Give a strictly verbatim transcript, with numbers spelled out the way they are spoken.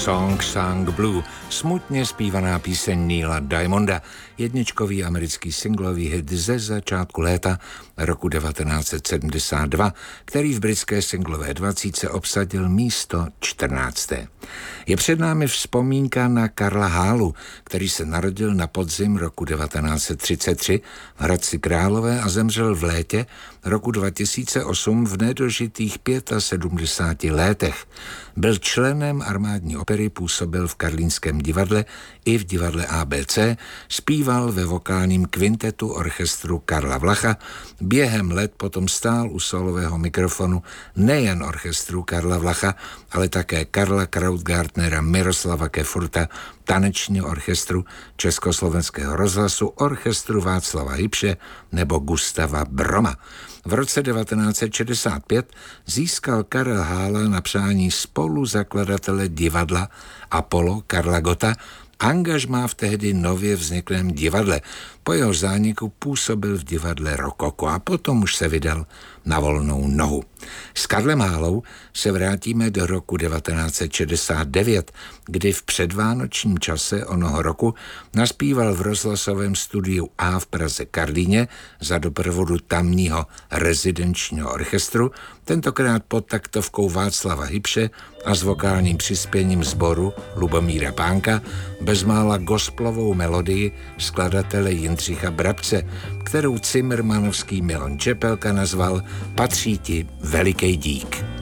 Song Sung Blue, smutně zpívaná píseň Neila Diamonda, jedničkový americký singlový hit ze začátku léta roku devatenáct set sedmdesát dva, který v britské singlové dvacítce obsadil místo čtrnácté. Je před námi vzpomínka na Karla Hálu, který se narodil na podzim roku devatenáct set třicet tři v Hradci Králové a zemřel v létě roku dva tisíce osm v nedožitých sedmdesáti pěti letech. Byl členem armádní opery, působil v Karlínském divadle i v divadle A B C, zpíval ve vokálním kvintetu orchestru Karla Vlacha, během let potom stál u solového mikrofonu nejen orchestru Karla Vlacha, ale také Karla Krautgartnera, Miroslava Kefurta, tanečního orchestru Československého rozhlasu, orchestru Václava Hybše nebo Gustava Broma. V roce devatenáct set šedesát pět získal Karel Hála na přání spoluzakladatele divadla Apollo Karla Gotta angažmá v tehdy nově vzniklém divadle. Po jeho zániku působil v divadle Rokoko a potom už se vydal na volnou nohu. S Karlem Hálou se vrátíme do roku devatenáct set šedesát devět, kdy v předvánočním čase onoho roku naspíval v rozhlasovém studiu A v Praze Karlíně za doprovodu tamního rezidenčního orchestru, tentokrát pod taktovkou Václava Hybše a s vokálním přispěním sboru Lubomíra Pánka, bezmála gospelovou melodii skladatele Jindřicha Brabce, kterou cimrmanovský Milon Čepelka nazval Patří ti veliký dík.